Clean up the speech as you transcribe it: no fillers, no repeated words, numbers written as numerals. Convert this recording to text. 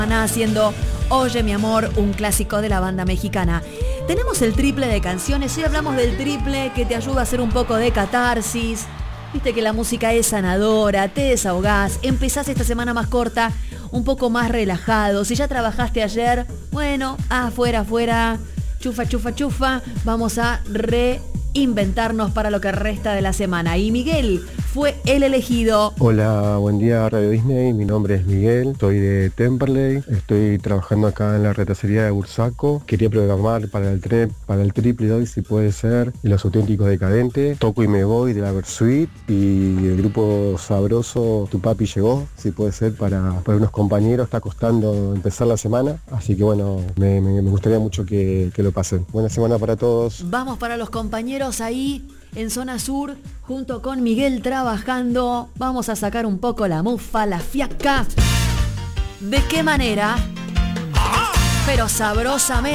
haciendo Oye mi amor, un clásico de la banda mexicana. Tenemos el triple de canciones, hoy hablamos del triple que te ayuda a hacer un poco de catarsis. Viste que la música es sanadora, te desahogás, empezás esta semana más corta, un poco más relajado. Si ya trabajaste ayer, bueno, afuera, chufa, vamos a reinventarnos para lo que resta de la semana. Y Miguel fue el elegido. Hola, buen día Radio Disney, mi nombre es Miguel, soy de Temperley, estoy trabajando acá en la retacería de Bursaco. Quería programar para el triple de hoy, si puede ser, y Los Auténticos Decadentes, Toco y Me Voy de la Versuit y el grupo sabroso Tu Papi Llegó, si puede ser, para unos compañeros. Está costando empezar la semana, así que bueno, me gustaría mucho que lo pasen. Buena semana para todos. Vamos para los compañeros ahí en zona sur, junto con Miguel trabajando. Vamos a sacar un poco la mufa, la fiaca. ¿De qué manera? Pero sabrosamente.